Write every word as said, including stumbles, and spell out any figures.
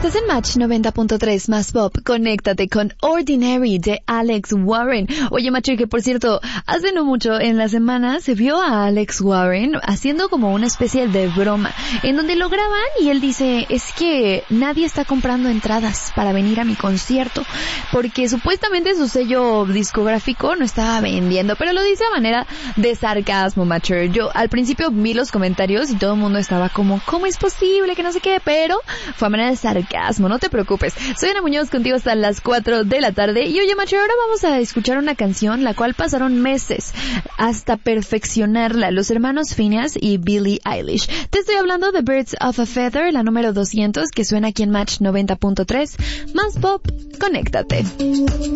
Estás en Match noventa punto tres más pop. Conéctate con Ordinary de Alex Warren. Oye, macho, que por cierto, hace no mucho en la semana se vio a Alex Warren haciendo como una especie de broma en donde lo graban y él dice, es que nadie está comprando entradas para venir a mi concierto porque supuestamente su sello discográfico no estaba vendiendo, pero lo dice a manera de sarcasmo, macho. Yo al principio vi los comentarios y todo el mundo estaba como, ¿cómo es posible que no sé qué? Pero fue a manera de sarcasmo. No te preocupes. Soy Ana Muñoz contigo hasta las cuatro de la tarde. Y oye, macho, ahora vamos a escuchar una canción la cual pasaron meses hasta perfeccionarla los hermanos Phineas y Billie Eilish. Te estoy hablando de Birds of a Feather, la número doscientos, que suena aquí en Match noventa punto tres. Más pop, conéctate.